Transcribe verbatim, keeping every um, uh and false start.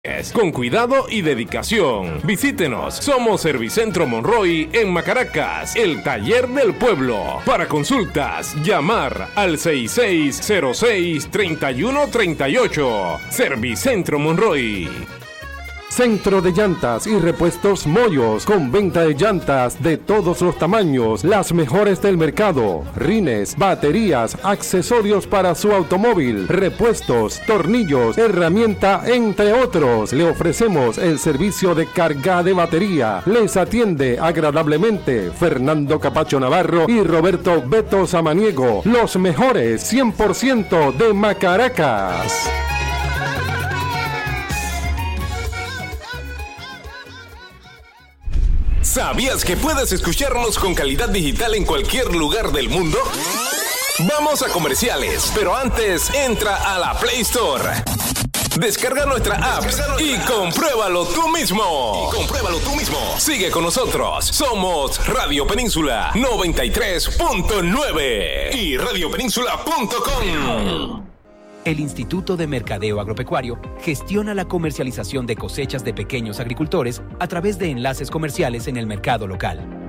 Con cuidado y dedicación. Visítenos. Somos Servicentro Monroy en Macaracas, el taller del pueblo. Para consultas, llamar al seis seis cero seis, tres uno tres ocho. Servicentro Monroy. Centro de Llantas y Repuestos Moyos, con venta de llantas de todos los tamaños, las mejores del mercado, rines, baterías, accesorios para su automóvil, repuestos, tornillos, herramienta, entre otros. Le ofrecemos el servicio de carga de batería. Les atiende agradablemente Fernando Capacho Navarro y Roberto Beto Samaniego, los mejores cien por ciento de Macaracas. ¿Sabías que puedes escucharnos con calidad digital en cualquier lugar del mundo? Vamos a comerciales, pero antes entra a la Play Store. Descarga nuestra app y compruébalo tú mismo. Y compruébalo tú mismo. Sigue con nosotros. Somos Radio Península noventa y tres punto nueve y radio península punto com. El Instituto de Mercadeo Agropecuario gestiona la comercialización de cosechas de pequeños agricultores a través de enlaces comerciales en el mercado local.